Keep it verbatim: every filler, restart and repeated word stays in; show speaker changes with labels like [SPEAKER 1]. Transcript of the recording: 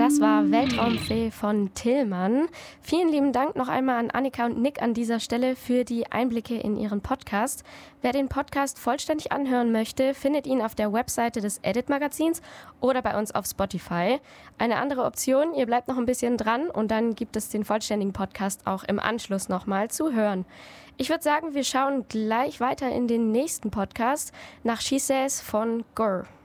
[SPEAKER 1] Das war Weltraumfee von Tillmann. Vielen lieben Dank noch einmal an Annika und Nick an dieser Stelle für die Einblicke in ihren Podcast. Wer den Podcast vollständig anhören möchte, findet ihn auf der Webseite des Edit-Magazins oder bei uns auf Spotify. Eine andere Option, ihr bleibt noch ein bisschen dran und dann gibt es den vollständigen Podcast auch im Anschluss nochmal zu hören. Ich würde sagen, wir schauen gleich weiter in den nächsten Podcast nach She Says von Gore.